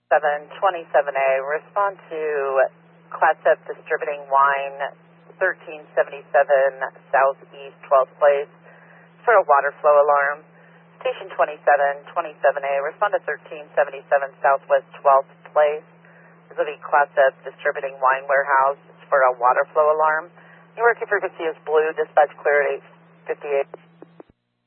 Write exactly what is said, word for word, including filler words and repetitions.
seven twenty-seven A, respond to Class F distributing wine, thirteen seventy-seven Southeast twelfth Place for a water flow alarm. Station twenty-seven twenty-seven A, respond to thirteen seventy-seven Southwest twelfth Place. This will be Class F distributing wine warehouse for a water flow alarm. Newark frequency is blue, dispatch clear at eight fifty-eight.